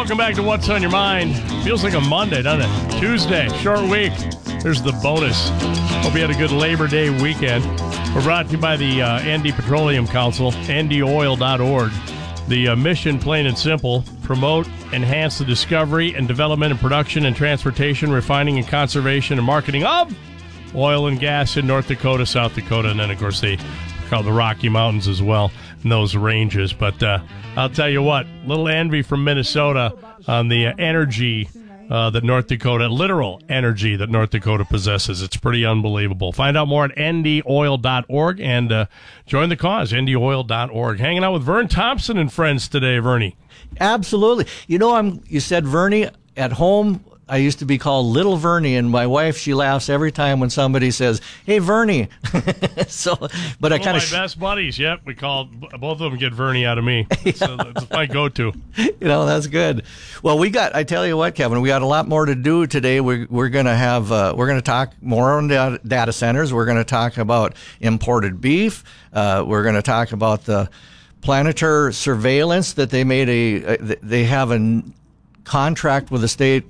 Welcome back to What's on Your Mind. Feels like a Monday, doesn't it? Tuesday, short week. There's the bonus. Hope you had a good Labor Day weekend. We're brought to you by the Andy Petroleum Council, andyoil.org. The mission, plain and simple, promote, enhance the discovery and development and production and transportation, refining and conservation and marketing of oil and gas in North Dakota, South Dakota, and then, of course, they call the Rocky Mountains as well, in those ranges. But I'll tell you what, little envy from Minnesota on the energy that North Dakota, literal energy that North Dakota possesses. It's pretty unbelievable. Find out more at ndyoil.org and join the cause, ndyoil.org. Hanging out with Vern Thompson and friends today, Vernie. Absolutely. You know, you said Vernie. At home, I used to be called Little Vernie, and my wife, she laughs every time when somebody says, "Hey, Vernie." So, but I kind of my best buddies. Yep, we call both of them get Vernie out of me. Yeah. So that's my go-to. You know, that's good. Well, I tell you what, Kevin, we got a lot more to do today. We're going to have we're going to talk more on data centers. We're going to talk about imported beef. We're going to talk about the Planeter surveillance that they made they have a contract with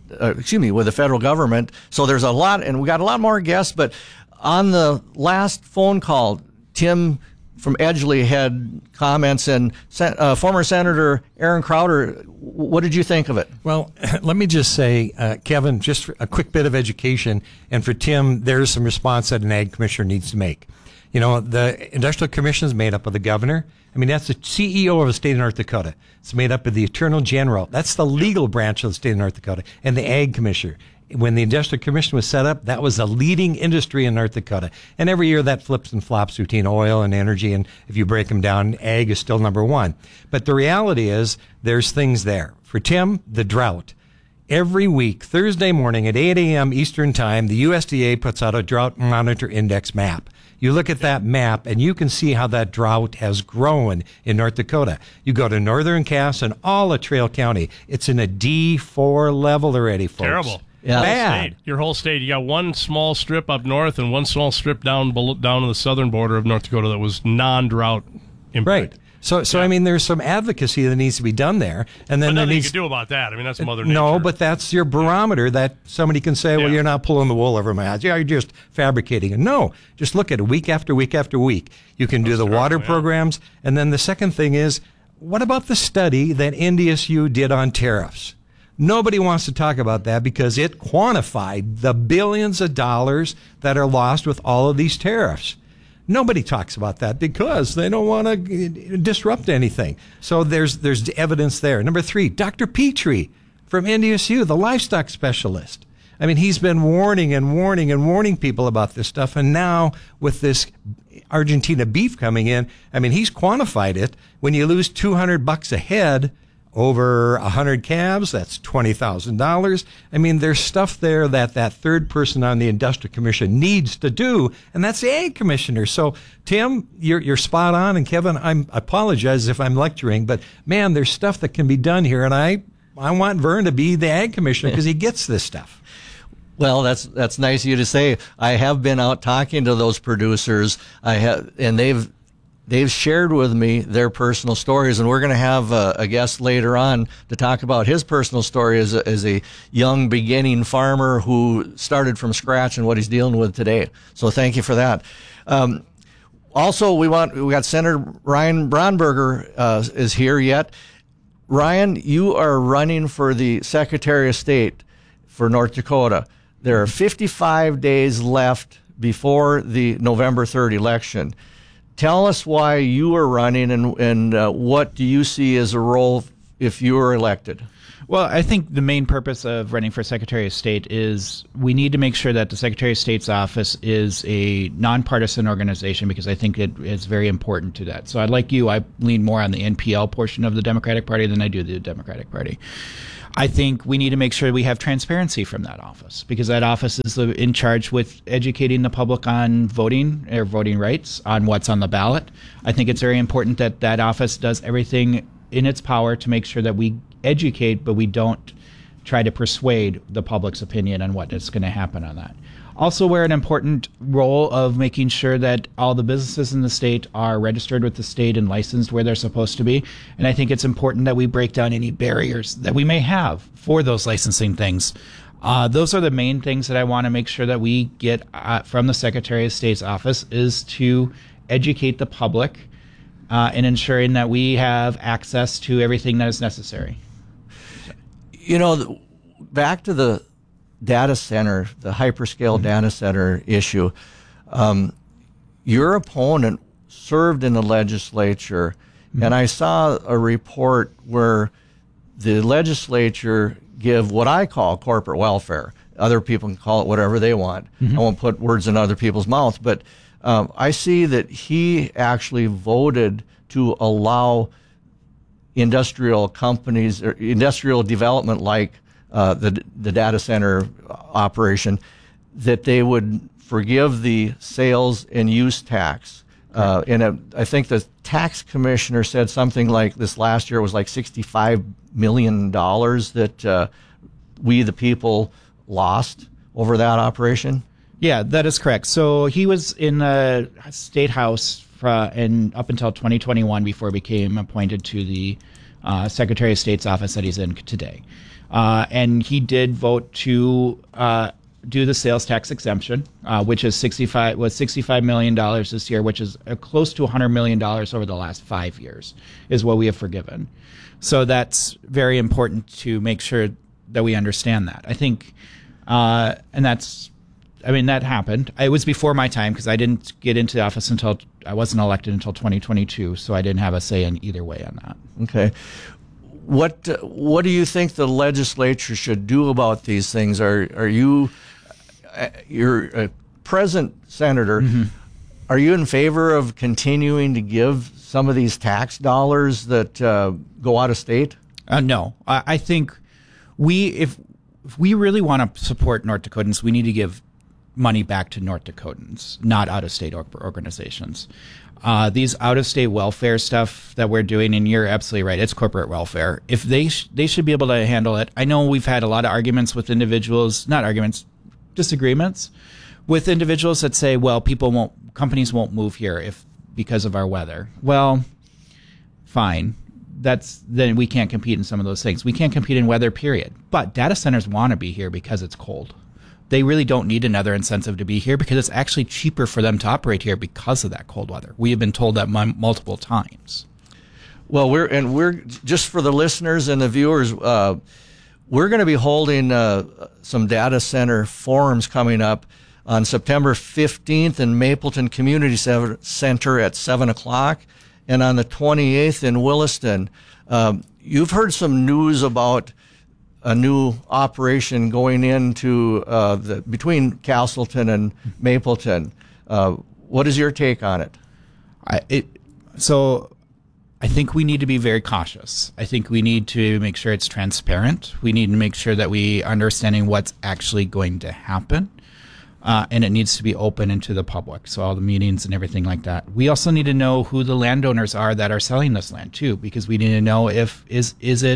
with the federal government. So there's a lot, and we got a lot more guests. But on the last phone call, Tim from Edgeley had comments, and former Senator Aaron Crowder, what did you think of it? Well, let me just say, Kevin, just a quick bit of education, and for Tim, there's some response that an ag commissioner needs to make. You know, the Industrial Commission is made up of the governor. I mean, that's the CEO of the state of North Dakota. It's made up of the Attorney General. That's the legal branch of the state of North Dakota. And the Ag Commissioner. When the Industrial Commission was set up, that was a leading industry in North Dakota. And every year that flips and flops between oil and energy. And if you break them down, ag is still number one. But the reality is there's things there. For Tim, the drought. Every week, Thursday morning at 8 a.m. Eastern Time, the USDA puts out a drought monitor index map. You look at that map, and you can see how that drought has grown in North Dakota. You go to northern Cass and all of Trail County. It's in a D4 level already, folks. Terrible. Yeah. Bad. Your whole state. You got one small strip up north and one small strip down on the southern border of North Dakota that was non-drought impacted. Right. So I mean, there's some advocacy that needs to be done there, and then nothing you can do about that. I mean, that's Mother Nature. No, but that's your barometer that somebody can say, well, you're not pulling the wool over my eyes. Yeah, you're just fabricating it. No, just look at it week after week after week. You can do the water programs, and then the second thing is, what about the study that NDSU did on tariffs? Nobody wants to talk about that because it quantified the billions of dollars that are lost with all of these tariffs. Nobody talks about that because they don't want to disrupt anything. So there's evidence there. Number 3, Dr. Petrie from NDSU, the livestock specialist. I mean, he's been warning and warning and warning people about this stuff. And now with this Argentina beef coming in, I mean, he's quantified it. When you lose $200 a head over 100 calves, that's $20,000. I mean, there's stuff there that third person on the Industrial Commission needs to do, and that's the Ag Commissioner. So, Tim, you're spot on, and Kevin, I apologize if I'm lecturing, but man, there's stuff that can be done here, and I want Vern to be the Ag Commissioner because he gets this stuff. Well, that's nice of you to say. I have been out talking to those producers. And they've shared with me their personal stories, and we're going to have a guest later on to talk about his personal story as a young beginning farmer who started from scratch and what he's dealing with today. So thank you for that. Also, we got Senator Ryan Braunberger is here yet. Ryan, you are running for the Secretary of State for North Dakota. There are 55 days left before the November 3rd election. Tell us why you are running and what do you see as a role if you are elected? Well, I think the main purpose of running for Secretary of State is we need to make sure that the Secretary of State's office is a nonpartisan organization because I think it is very important to that. So I lean more on the NPL portion of the Democratic Party than I do the Democratic Party. I think we need to make sure we have transparency from that office because that office is in charge with educating the public on voting or voting rights, on what's on the ballot. I think it's very important that that office does everything in its power to make sure that we educate, but we don't try to persuade the public's opinion on what is going to happen on that. also wear an important role of making sure that all the businesses in the state are registered with the state and licensed where they're supposed to be. And I think it's important that we break down any barriers that we may have for those licensing things. Those are the main things that I want to make sure that we get from the Secretary of State's office, is to educate the public in ensuring that we have access to everything that is necessary. You know, back to the data center, the hyperscale data center issue. Your opponent served in the legislature, and I saw a report where the legislature give what I call corporate welfare. Other people can call it whatever they want. I won't put words in other people's mouths, but I see that he actually voted to allow industrial companies or industrial development like the data center operation, that they would forgive the sales and use tax. And I think the tax commissioner said something like this last year was like $65 million that we, the people, lost over that operation. Yeah, that is correct. So he was in the State House and up until 2021 before he became appointed to the Secretary of State's office that he's in today. And he did vote to do the sales tax exemption, which is $65 million this year, which is close to $100 million over the last 5 years, is what we have forgiven. So that's very important to make sure that we understand that. I think, and that happened. It was before my time because I didn't get into the office until I wasn't elected until 2022, so I didn't have a say in either way on that. Okay. What do you think the legislature should do about these things? Are you, you're a present senator, are you in favor of continuing to give some of these tax dollars that go out of state? No. I think if we really want to support North Dakotans, we need to give money back to North Dakotans, not out-of-state organizations. These out-of-state welfare stuff that we're doing, and you're absolutely right, it's corporate welfare. If they should be able to handle it. I know we've had a lot of arguments with individuals, disagreements with individuals that say, well, companies won't move here because of our weather. Well, fine. Then we can't compete in some of those things. We can't compete in weather, period. But data centers want to be here because it's cold. They really don't need another incentive to be here because it's actually cheaper for them to operate here because of that cold weather. We have been told that multiple times. Well, we're just for the listeners and the viewers, we're going to be holding some data center forums coming up on September 15th in Mapleton Community Center at 7 o'clock and on the 28th in Williston. You've heard some news about a new operation going into between Castleton and Mapleton. What is your take on it? So I think we need to be very cautious. I think we need to make sure it's transparent. We need to make sure that we understanding what's actually going to happen. And it needs to be open into the public, so all the meetings and everything like that. We also need to know who the landowners are that are selling this land too, because we need to know if is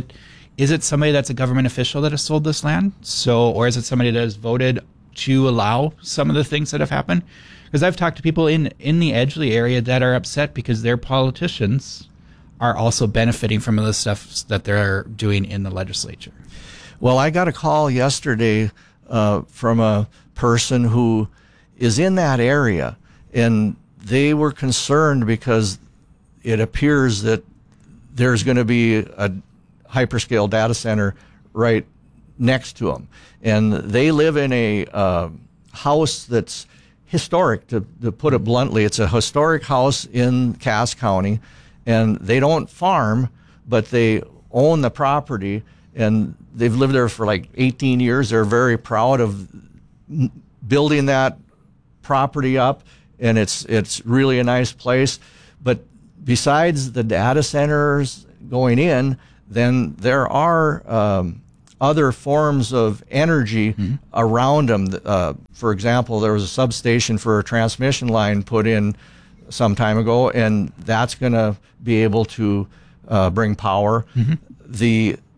it somebody that's a government official that has sold this land, or is it somebody that has voted to allow some of the things that have happened? Because I've talked to people in the Edgeley area that are upset because their politicians are also benefiting from the stuff that they're doing in the legislature. Well, I got a call yesterday from a person who is in that area, and they were concerned because it appears that there's going to be a hyperscale data center right next to them. And they live in a house that's historic, to put it bluntly. It's a historic house in Cass County, and they don't farm, but they own the property, and they've lived there for like 18 years. They're very proud of building that property up, and it's really a nice place. But besides the data centers going in, then there are other forms of energy around them. For example, there was a substation for a transmission line put in some time ago, and that's going to be able to bring power. The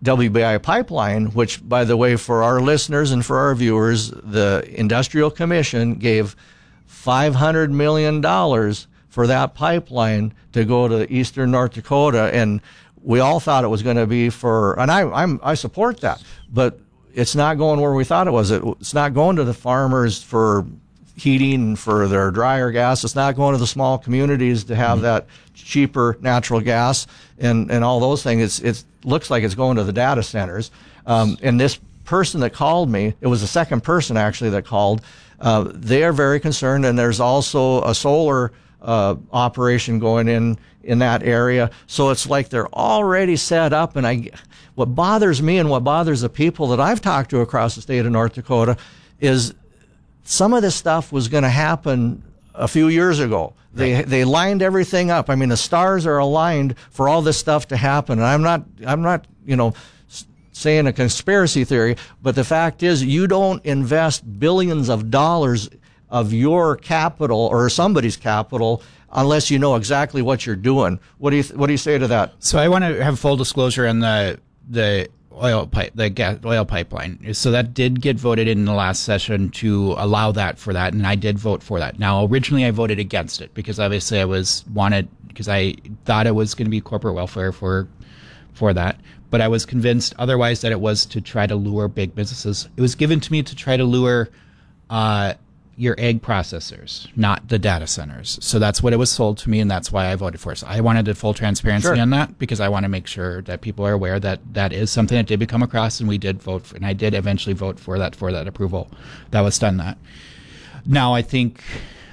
WBI pipeline, which, by the way, for our listeners and for our viewers, the Industrial Commission gave $500 million for that pipeline to go to eastern North Dakota, and we all thought it was going to be for, and I support that, but it's not going where we thought it was. It's not going to the farmers for heating, for their dryer gas. It's not going to the small communities to have that cheaper natural gas and all those things. It looks like it's going to the data centers. And this person that called me, it was the second person actually that called, they are very concerned, and there's also a solar operation going in that area. So it's like they're already set up. And what bothers me and what bothers the people that I've talked to across the state of North Dakota is some of this stuff was going to happen a few years ago. They lined everything up. I mean, the stars are aligned for all this stuff to happen. And I'm not saying a conspiracy theory, but the fact is you don't invest billions of dollars of your capital or somebody's capital unless you know exactly what you're doing. What do you say to that? So I want to have full disclosure on the oil pipeline. So that did get voted in the last session to allow that for that, and I did vote for that. Now, originally I voted against it because obviously because I thought it was going to be corporate welfare for that. But I was convinced otherwise that it was to try to lure big businesses. It was given to me to try to lure your egg processors, not the data centers. So that's what it was sold to me, and that's why I voted for it. So I wanted the full transparency on that because I want to make sure that people are aware that that is something that did become across, and we did vote for, and I did eventually vote for that approval. That was done that. Now I think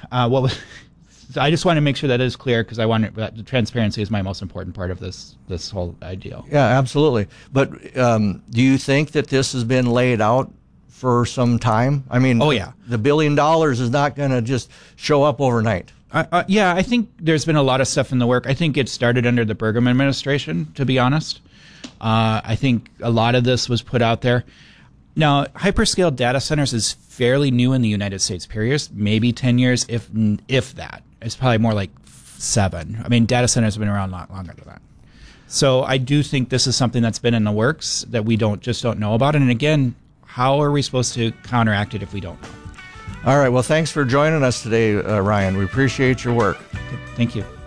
I just want to make sure that is clear because I want that the transparency is my most important part of this whole ideal. Yeah, absolutely. But do you think that this has been laid out for some time? I mean, oh yeah, the $1 billion is not going to just show up overnight. Yeah, I think there's been a lot of stuff in the work. I think it started under the Burgum administration, to be honest. I think a lot of this was put out there. Now, hyperscale data centers is fairly new in the United States, period. Maybe 10 years, if that. It's probably more like 7. I mean, data centers have been around a lot longer than that. So I do think this is something that's been in the works that we don't know about. And again, how are we supposed to counteract it if we don't know? All right. Well, thanks for joining us today, Ryan. We appreciate your work. Thank you.